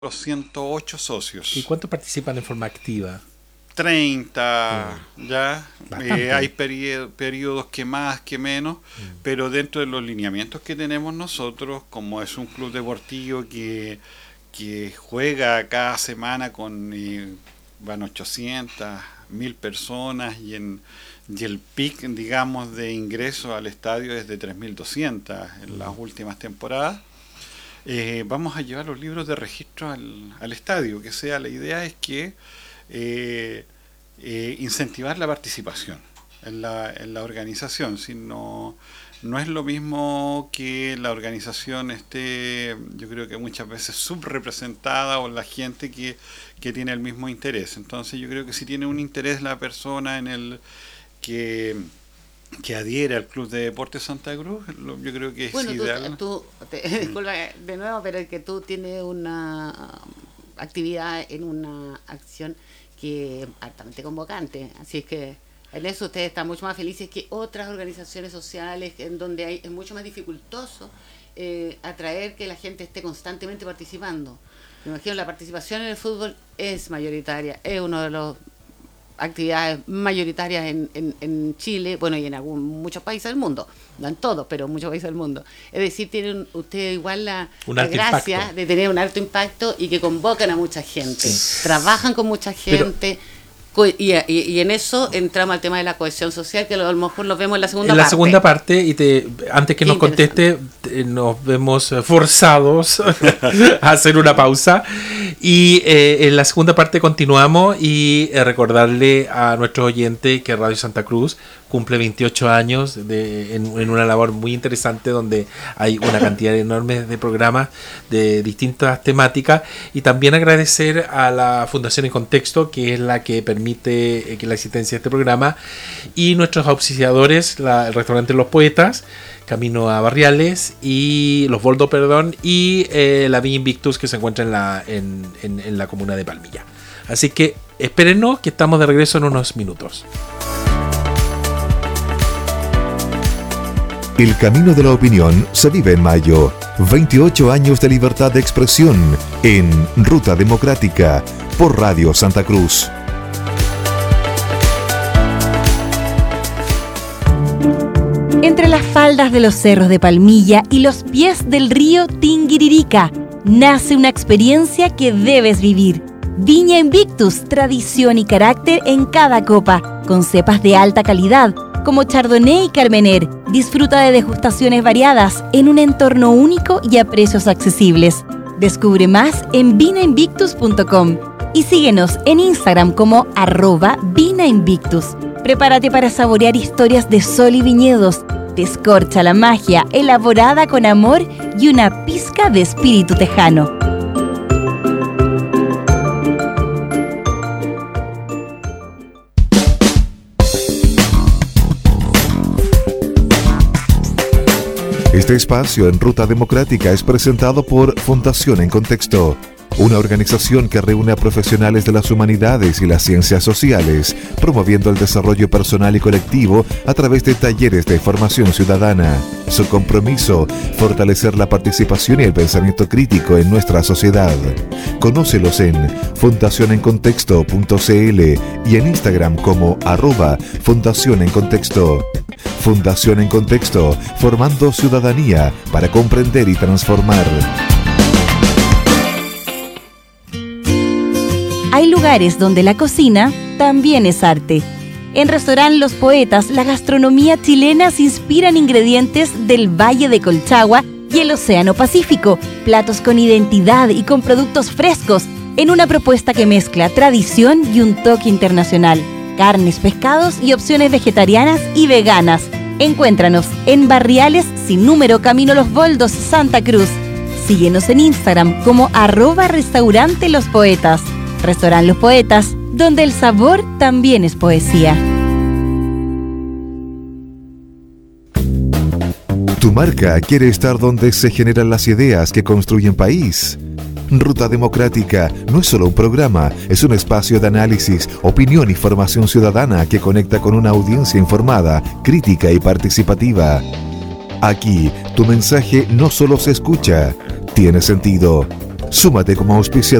los 108 socios. ¿Y cuántos participan en forma activa? 30, ya. Hay periodos que más, que menos, pero dentro de los lineamientos que tenemos nosotros, como es un club deportivo que juega cada semana con van 800, 1000 personas y el pic, digamos, de ingreso al estadio es de 3200 en las últimas temporadas. Vamos a llevar los libros de registro al estadio, que sea, la idea es que incentivar la participación en la organización. Si no es lo mismo que la organización esté, yo creo que muchas veces subrepresentada, o la gente que tiene el mismo interés. Entonces yo creo que si tiene un interés la persona en el que adhiere al Club de Deportes Santa Cruz, yo creo que es ideal. Disculpa de nuevo, pero es que tú tienes una actividad en una acción que es altamente convocante, así es que en eso ustedes están mucho más felices que otras organizaciones sociales en donde es mucho más dificultoso atraer que la gente esté constantemente participando. Me imagino la participación en el fútbol es mayoritaria, es uno de los actividades mayoritarias en Chile, bueno, y en muchos países del mundo, no en todos, pero en muchos países del mundo. Es decir, tienen ustedes igual la gracia impacto de tener un alto impacto y que convocan a mucha gente, trabajan con mucha gente. Y en eso entramos al tema de la cohesión social, que a lo mejor lo vemos en la segunda parte. En la segunda parte, y antes que nos conteste, nos vemos forzados a hacer una pausa. Y en la segunda parte continuamos y recordarle a nuestros oyentes que Radio Santa Cruz cumple 28 años en una labor muy interesante donde hay una cantidad enorme de programas de distintas temáticas, y también agradecer a la Fundación En Contexto, que es la que permite que la existencia de este programa, y nuestros auspiciadores, el restaurante Los Poetas, camino a Barriales, y Los Boldos, y la Viña Invictus, que se encuentra en la comuna de Palmilla. Así que espérenos, que estamos de regreso en unos minutos. El camino de la opinión se vive en mayo. 28 años de libertad de expresión en Ruta Democrática por Radio Santa Cruz. Entre las faldas de los cerros de Palmilla y los pies del río Tinguiririca, nace una experiencia que debes vivir. Viña Invictus, tradición y carácter en cada copa, con cepas de alta calidad, como Chardonnay y Carmener. Disfruta de degustaciones variadas en un entorno único y a precios accesibles. Descubre más en vinainvictus.com y síguenos en Instagram como @vinainvictus. Prepárate para saborear historias de sol y viñedos. Descorcha la magia elaborada con amor y una pizca de espíritu tejano. Este espacio en Ruta Democrática es presentado por Fundación En Contexto, una organización que reúne a profesionales de las humanidades y las ciencias sociales, promoviendo el desarrollo personal y colectivo a través de talleres de formación ciudadana. Su compromiso, fortalecer la participación y el pensamiento crítico en nuestra sociedad. Conócelos en fundacionencontexto.cl y en Instagram como @Fundación En Contexto. Fundación En Contexto, formando ciudadanía para comprender y transformar. Hay lugares donde la cocina también es arte. En Restaurant Los Poetas, la gastronomía chilena se inspira en ingredientes del Valle de Colchagua y el Océano Pacífico, platos con identidad y con productos frescos, en una propuesta que mezcla tradición y un toque internacional. Carnes, pescados y opciones vegetarianas y veganas. Encuéntranos en Barriales sin número, camino Los Boldos, Santa Cruz. Síguenos en Instagram como @restaurante Los Poetas. Restaurant Los Poetas, donde el sabor también es poesía. Tu marca quiere estar donde se generan las ideas que construyen país. Ruta Democrática no es solo un programa, es un espacio de análisis, opinión y formación ciudadana que conecta con una audiencia informada, crítica y participativa. Aquí, tu mensaje no solo se escucha, tiene sentido. Súmate como auspiciador